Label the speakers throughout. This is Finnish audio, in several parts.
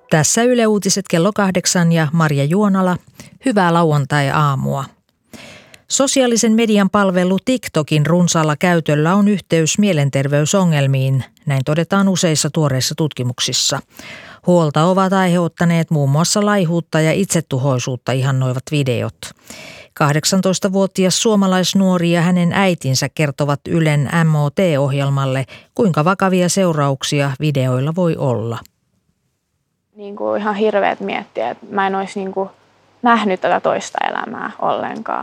Speaker 1: Tässä Yle Uutiset kello 8 ja Marja Juonala. Hyvää lauantai-aamua. Sosiaalisen median palvelu TikTokin runsaalla käytöllä on yhteys mielenterveysongelmiin, näin todetaan useissa tuoreissa tutkimuksissa. Huolta ovat aiheuttaneet muun muassa laihuutta ja itsetuhoisuutta ihannoivat videot. 18-vuotias suomalaisnuori ja hänen äitinsä kertovat Ylen MOT-ohjelmalle, kuinka vakavia seurauksia videoilla voi olla.
Speaker 2: Ihan hirveät miettiä, että mä en olisi nähnyt tätä toista elämää ollenkaan.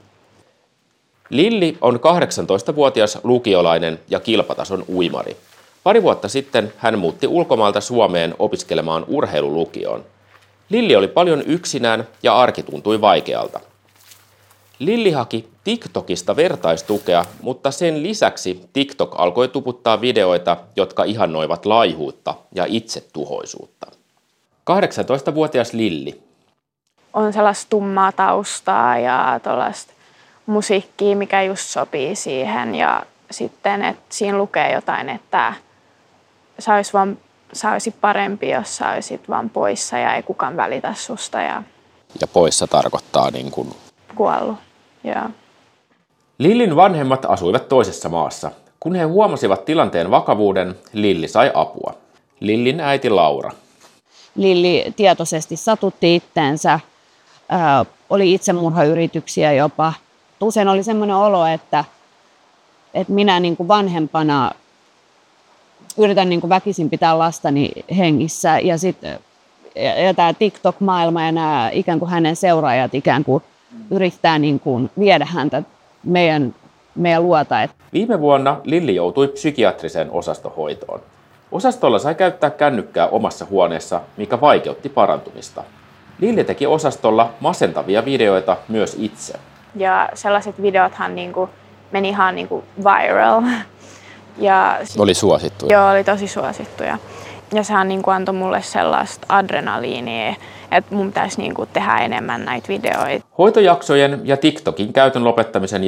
Speaker 3: Lilli on 18-vuotias lukiolainen ja kilpatason uimari. Pari vuotta sitten hän muutti ulkomailta Suomeen opiskelemaan urheilulukioon. Lilli oli paljon yksinään ja arki tuntui vaikealta. Lilli haki TikTokista vertaistukea, mutta sen lisäksi TikTok alkoi tuputtaa videoita, jotka ihannoivat laihuutta ja itsetuhoisuutta. 18-vuotias Lilli.
Speaker 2: On sellaista tummaa taustaa ja tuollaista musiikkia, mikä just sopii siihen. Ja sitten, että siinä lukee jotain, että sä olisit parempi, jos sä olisit vaan poissa ja ei kukaan välitä susta. Ja
Speaker 3: poissa tarkoittaa
Speaker 2: kuollut, joo.
Speaker 3: Lillin vanhemmat asuivat toisessa maassa. Kun he huomasivat tilanteen vakavuuden, Lilli sai apua. Lillin äiti Laura.
Speaker 4: Lilli tietoisesti satutti itteensä, oli itsemurhayrityksiä jopa. Usein oli semmoinen olo, että minä vanhempana yritän väkisin pitää lastani hengissä. Ja sitten tämä TikTok-maailma ja nämä ikään kuin hänen seuraajat ikään kuin yrittää viedä häntä meidän luota.
Speaker 3: Viime vuonna Lilli joutui psykiatriseen osastohoitoon. Osastolla sai käyttää kännykkää omassa huoneessa, mikä vaikeutti parantumista. Lilli teki osastolla masentavia videoita myös itse.
Speaker 2: Ja sellaiset videothan meni ihan viral. Ja
Speaker 3: oli suosittuja.
Speaker 2: Joo, oli tosi suosittuja. Ja sehän antoi mulle sellaista adrenaliinia, että mun pitäisi tehdä enemmän näitä videoita.
Speaker 3: Hoitojaksojen ja TikTokin käytön lopettamisen